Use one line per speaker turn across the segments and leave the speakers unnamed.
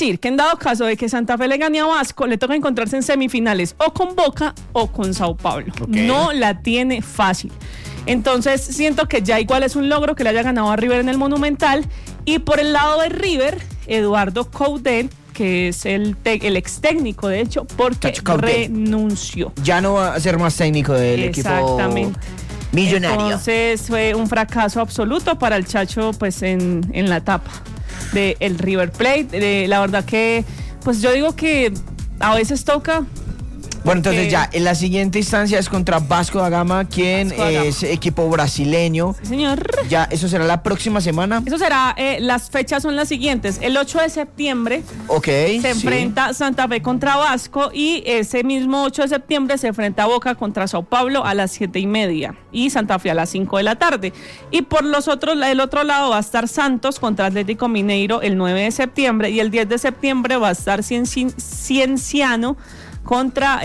decir que en dado caso de que Santa Fe le gane a Vasco, le toca encontrarse en semifinales o con Boca o con Sao Paulo.
Okay.
No la tiene fácil. Entonces siento que ya igual es un logro que le haya ganado a River en el Monumental. Y por el lado de River, Eduardo Coudet, que es el ex técnico, de hecho, porque renunció.
Ya no va a ser más técnico del equipo millonario.
Entonces fue un fracaso absoluto para el Chacho, pues en la etapa del River Plate. La verdad que, pues yo digo que a veces toca.
Bueno, entonces ya, en la siguiente instancia es contra Vasco da Gama, quien es equipo brasileño.
Sí, señor.
Ya, eso será la próxima semana.
Eso será, las fechas son las siguientes. El 8 de septiembre se enfrenta Santa Fe contra Vasco y ese mismo 8 de septiembre se enfrenta Boca contra Sao Paulo a las 7:30 y Santa Fe a las 5 de la tarde. Y por el otro lado va a estar Santos contra Atlético Mineiro el 9 de septiembre y el 10 de septiembre va a estar Cienciano contra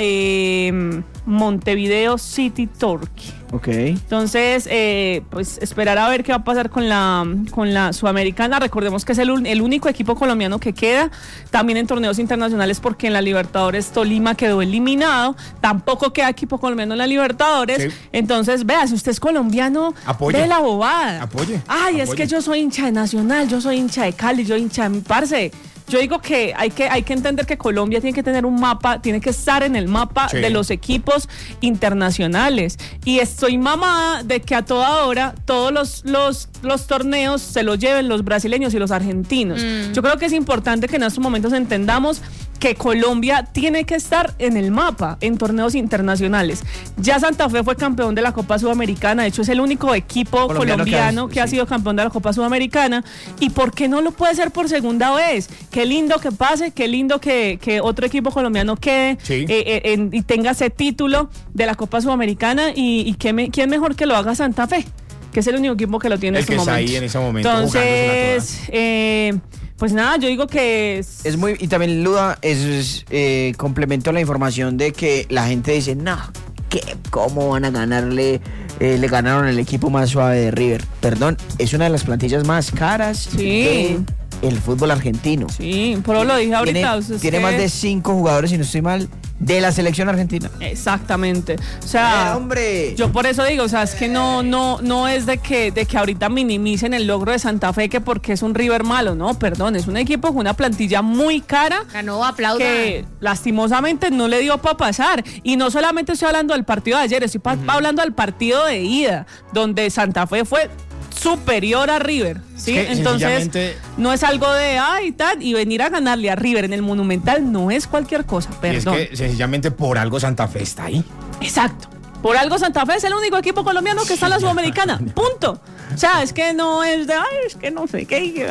Montevideo City Torque.
Ok.
Entonces, pues esperar a ver qué va a pasar con la Sudamericana. Recordemos que es el único equipo colombiano que queda también en torneos internacionales, porque en la Libertadores Tolima quedó eliminado. Tampoco queda equipo colombiano en la Libertadores. Sí. Entonces, vea, si usted es colombiano, ve la bobada.
Apoye.
Ay, es que yo soy hincha de Nacional, yo soy hincha de Cali, yo hincha de mi parce. Yo digo que hay que entender que Colombia tiene que tener un mapa, tiene que estar en el mapa de los equipos internacionales. Y estoy mamada de que a toda hora todos los torneos se los lleven los brasileños y los argentinos. Yo creo que es importante que en estos momentos entendamos que Colombia tiene que estar en el mapa en torneos internacionales. Ya Santa Fe fue campeón de la Copa Sudamericana, de hecho es el único equipo colombiano que ha sido campeón de la Copa Sudamericana. ¿Y por qué no lo puede ser por segunda vez? Qué lindo que pase, qué lindo que otro equipo colombiano quede y tenga ese título de la Copa Sudamericana y quién mejor que lo haga Santa Fe, que es el único equipo que lo tiene en este momento.
Ahí en ese momento.
Entonces, pues nada, yo digo que
es muy, y también Luda, complemento la información de que la gente dice, no, ¿cómo van a ganarle? Le ganaron el equipo más suave de River. Perdón, es una de las plantillas más caras del fútbol argentino.
Sí, pero lo dije ahorita.
Tiene más de 5 jugadores, si no estoy mal, de la selección argentina.
Exactamente. O sea,
hombre,
yo por eso digo, o sea, es que no es de que ahorita minimicen el logro de Santa Fe, que porque es un River malo, no, perdón, es un equipo con una plantilla muy cara.
Ganó, aplaudan.
Que lastimosamente no le dio para pasar. Y no solamente estoy hablando del partido de ayer, estoy hablando del partido de ida, donde Santa Fe fue superior a River, ¿sí? Entonces no es algo de y venir a ganarle a River en el Monumental no es cualquier cosa, perdón.
Y es que sencillamente por algo Santa Fe está ahí.
Exacto. Por algo Santa Fe es el único equipo colombiano que está en la Sudamericana. Punto. O sea, es que no es de es que no sé qué,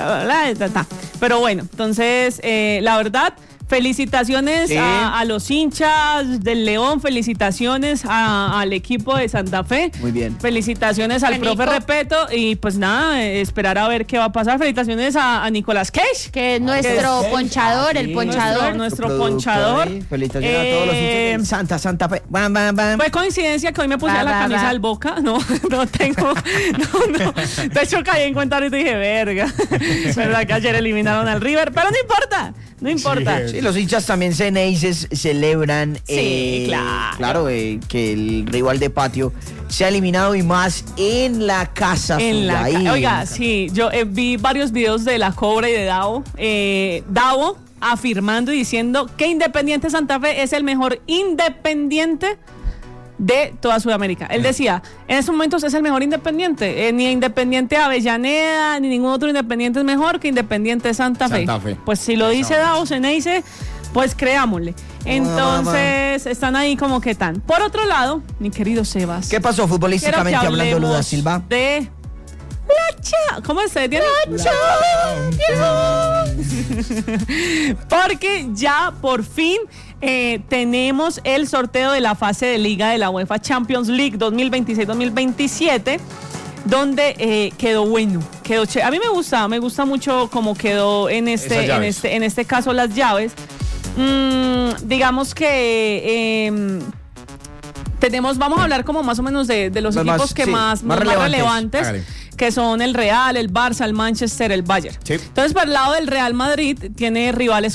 pero bueno, entonces la verdad, felicitaciones a los hinchas del León, felicitaciones al equipo de Santa Fe.
Muy bien.
Felicitaciones al profe Repeto y pues nada, esperar a ver qué va a pasar. Felicitaciones a Nicolás Cage,
que es nuestro ponchador, el ponchador.
Nuestro ponchador.
Felicitaciones a todos los hinchas de Santa Fe. Bam, bam, bam.
Fue coincidencia que hoy me puse la camisa del Boca. No tengo. No. De hecho, caí en cuenta ahorita y dije, verga. Es verdad que ayer eliminaron al River, pero no importa. No importa.
Sí, los hinchas también ceneices celebran claro, que el rival de patio se ha eliminado y más en la casa suya.
Oiga, sí, yo vi varios videos de La Cobra y de Davo. Davo afirmando y diciendo que Independiente Santa Fe es el mejor Independiente de toda Sudamérica. Él decía, en estos momentos es el mejor Independiente, ni Independiente Avellaneda ni ningún otro Independiente es mejor que Independiente Santa Fe. Pues si lo dice Davo Ceneice, pues creámosle. Entonces están ahí como que tan. Por otro lado, mi querido Sebas,
¿qué pasó futbolísticamente hablando, Luda Silva?
De ¿cómo se tiene? Porque ya por fin tenemos el sorteo de la fase de liga de la UEFA Champions League 2026-2027, donde quedó bueno, quedó chévere. A mí me gusta mucho cómo quedó en este caso las llaves. Digamos que vamos a hablar como más o menos de los equipos que más relevantes. Hágale. Que son el Real, el Barça, el Manchester, el Bayern. Sí. Entonces, para el lado del Real Madrid, tiene rivales